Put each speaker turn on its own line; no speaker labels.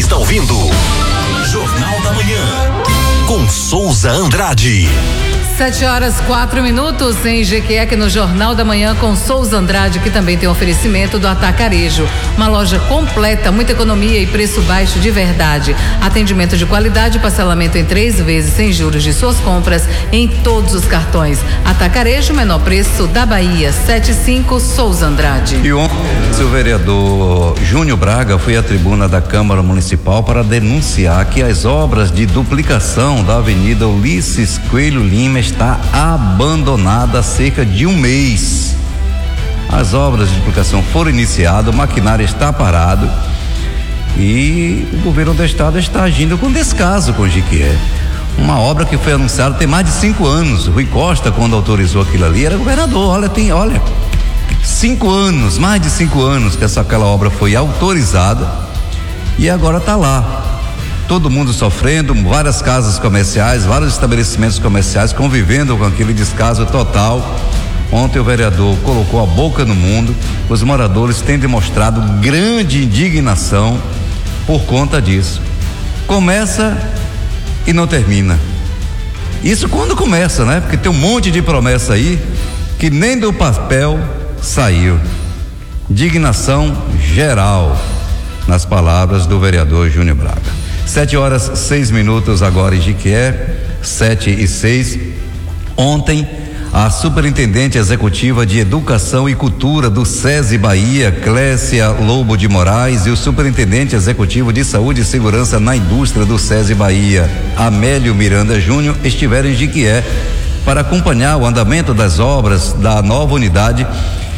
está ouvindo Jornal da Manhã com Souza Andrade.
7h04 em Jequié, no Jornal da Manhã com Souza Andrade, que também tem oferecimento do Atacarejo. Uma loja completa, muita economia e preço baixo de verdade. Atendimento de qualidade, parcelamento em 3 vezes sem juros de suas compras em todos os cartões. Atacarejo, menor preço da Bahia, 75 Souza Andrade.
E ontem o vereador Júnior Braga foi à tribuna da Câmara Municipal para denunciar que as obras de duplicação da Avenida Ulisses Coelho Lima está abandonada há cerca de um mês. As obras de duplicação foram iniciadas, o maquinário está parado e o governo do estado está agindo com descaso com Jequié. Uma obra que foi anunciada tem mais de 5 anos. Rui Costa, quando autorizou aquilo ali, era governador. Olha, 5 anos, mais de 5 anos que aquela obra foi autorizada e agora está lá. Todo mundo sofrendo, várias casas comerciais, vários estabelecimentos comerciais convivendo com aquele descaso total. Ontem o vereador colocou a boca no mundo. Os moradores têm demonstrado grande indignação por conta disso. Começa e não termina. Isso quando começa, né? Porque tem um monte de promessa aí que nem do papel saiu. Indignação geral, nas palavras do vereador Júnior Braga. 7h06 agora em Jequié, 7h06. Ontem, a superintendente executiva de Educação e Cultura do SESI Bahia, Clécia Lobo de Moraes, e o superintendente executivo de Saúde e Segurança na Indústria do SESI Bahia, Amélio Miranda Júnior, estiveram em Jequié para acompanhar o andamento das obras da nova unidade